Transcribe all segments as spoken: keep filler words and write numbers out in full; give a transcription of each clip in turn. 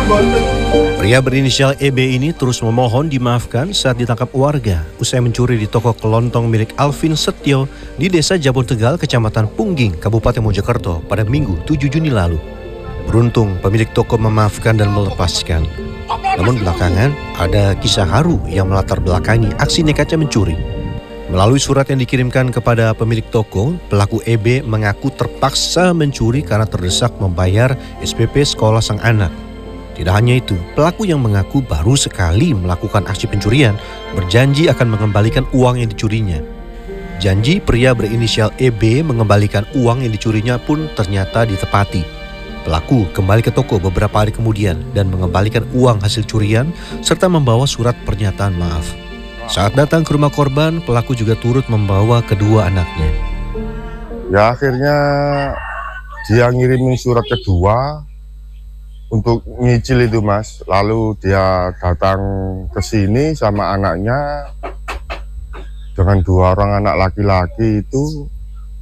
Pria berinisial E B ini terus memohon dimaafkan saat ditangkap warga usai mencuri di toko kelontong milik Alvin Setio di Desa Jabon Tegal, Kecamatan Pungging, Kabupaten Mojokerto pada Minggu tujuh Juni lalu. Beruntung pemilik toko memaafkan dan melepaskan. Namun belakangan ada kisah haru yang melatar belakangi aksi nekatnya mencuri. Melalui surat yang dikirimkan kepada pemilik toko, pelaku E B mengaku terpaksa mencuri karena terdesak membayar S P P sekolah sang anak. Tidak hanya itu, pelaku yang mengaku baru sekali melakukan aksi pencurian berjanji akan mengembalikan uang yang dicurinya. Janji pria berinisial E B mengembalikan uang yang dicurinya pun ternyata ditepati. Pelaku kembali ke toko beberapa hari kemudian dan mengembalikan uang hasil curian serta membawa surat pernyataan maaf. Saat datang ke rumah korban, pelaku juga turut membawa kedua anaknya. Ya akhirnya dia ngirimin surat kedua untuk nyicil itu mas. Lalu dia datang ke sini sama anaknya dengan dua orang anak laki-laki itu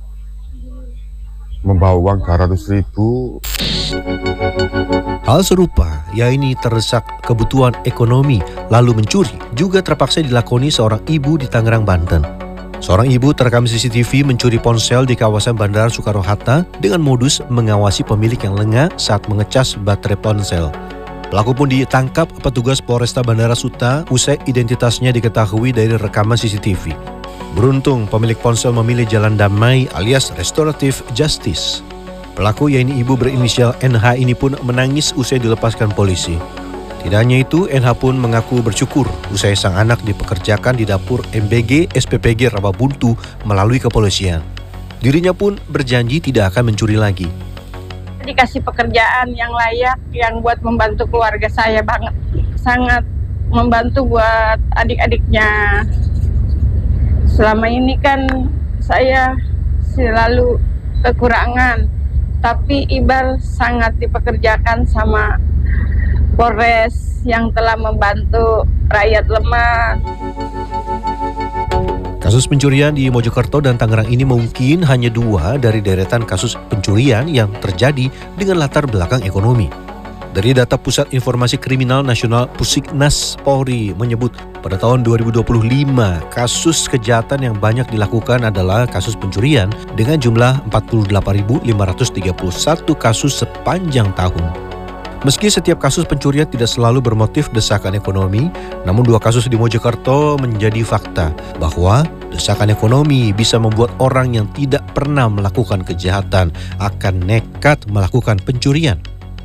membawa uang dua ratus ribu. Hal serupa, yakni terdesak kebutuhan ekonomi lalu mencuri, juga terpaksa dilakoni seorang ibu di Tangerang, Banten. Seorang ibu terekam C C T V mencuri ponsel di kawasan Bandara Soekarno-Hatta dengan modus mengawasi pemilik yang lengah saat mengecas baterai ponsel. Pelaku pun ditangkap petugas Polresta Bandara Suta usai identitasnya diketahui dari rekaman C C T V. Beruntung pemilik ponsel memilih jalan damai alias restoratif justice. Pelaku yakni ibu berinisial N H ini pun menangis usai dilepaskan polisi. Tidak hanya itu, N H pun mengaku bersyukur usai sang anak dipekerjakan di dapur M B G S P P G Rawabuntu melalui kepolisian. Dirinya pun berjanji tidak akan mencuri lagi. Dikasih pekerjaan yang layak, yang buat membantu keluarga saya banget. Sangat membantu buat adik-adiknya. Selama ini kan saya selalu kekurangan, tapi Iqbal sangat dipekerjakan sama Polres yang telah membantu rakyat lemah. Kasus pencurian di Mojokerto dan Tangerang ini mungkin hanya dua dari deretan kasus pencurian yang terjadi dengan latar belakang ekonomi. Dari data Pusat Informasi Kriminal Nasional Pusiknas Polri menyebut pada tahun dua ribu dua puluh lima kasus kejahatan yang banyak dilakukan adalah kasus pencurian dengan jumlah empat puluh delapan ribu lima ratus tiga puluh satu kasus sepanjang tahun. Meski setiap kasus pencurian tidak selalu bermotif desakan ekonomi, namun dua kasus di Mojokerto menjadi fakta bahwa desakan ekonomi bisa membuat orang yang tidak pernah melakukan kejahatan akan nekat melakukan pencurian.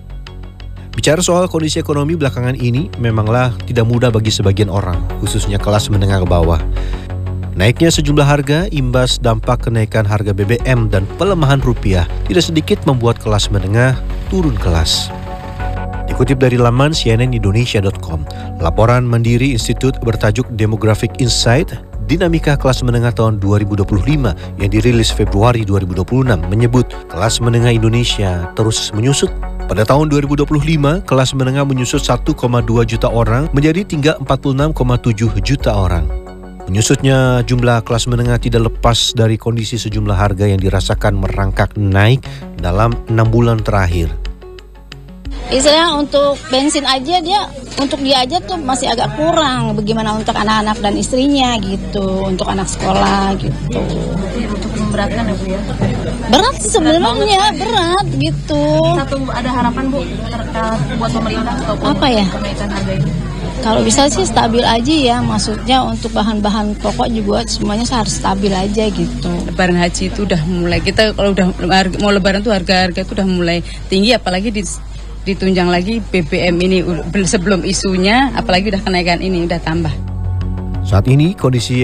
Bicara soal kondisi ekonomi belakangan ini memanglah tidak mudah bagi sebagian orang, khususnya kelas menengah ke bawah. Naiknya sejumlah harga imbas dampak kenaikan harga B B M dan pelemahan rupiah tidak sedikit membuat kelas menengah turun kelas. Dikutip dari laman C N N Indonesia dot com, laporan Mandiri Institute bertajuk Demographic Insight Dinamika Kelas Menengah tahun dua ribu dua puluh lima yang dirilis Februari dua ribu dua puluh enam menyebut kelas menengah Indonesia terus menyusut. Pada tahun dua ribu dua puluh lima, kelas menengah menyusut satu koma dua juta orang menjadi tinggal empat puluh enam koma tujuh juta orang. Menyusutnya jumlah kelas menengah tidak lepas dari kondisi sejumlah harga yang dirasakan merangkak naik dalam enam bulan terakhir. Istilahnya untuk bensin aja dia, untuk dia aja tuh masih agak kurang. Bagaimana untuk anak-anak dan istrinya gitu, untuk anak sekolah gitu. Untuk memberatkan ya Bu ya? Berat sih sebenarnya, berat gitu. Satu ada harapan Bu terkait buat pemerintah atau apa ya? Kenaikan harga ini? Kalau bisa sih stabil aja ya, maksudnya untuk bahan-bahan pokok juga semuanya harus stabil aja gitu. Lebaran haji itu udah mulai, kita kalau udah mau lebaran tuh harga-harga itu udah mulai tinggi, apalagi di ditunjang lagi B B M ini sebelum isunya, apalagi udah kenaikan ini udah tambah. Saat ini kondisi